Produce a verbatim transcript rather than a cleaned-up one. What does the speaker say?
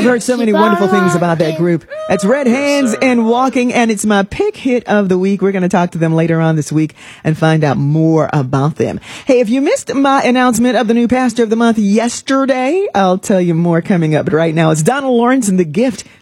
I've heard so many wonderful things about that group. That's Red Hands and Walking, and it's my pick hit of the week. We're going to talk to them later on this week and find out more about them. Hey, if you missed my announcement of the new pastor of the month yesterday, I'll tell you more coming up. But right now, it's Donald Lawrence and The Gift.